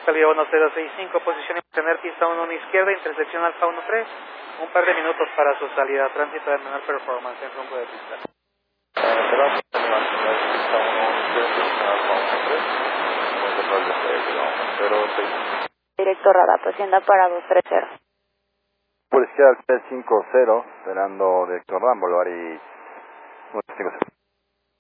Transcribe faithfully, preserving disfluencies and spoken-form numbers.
salida uno cero seis cinco, posición y mantener pista uno a izquierda, intersección Alfa uno tres, un par de minutos para su salida, tránsito de menor performance en rumbo de pista. Directo radar, hacienda para dos tres cero. Por izquierda tres cinco cero, esperando director Rambo, Boulevard y nueve cinco cero.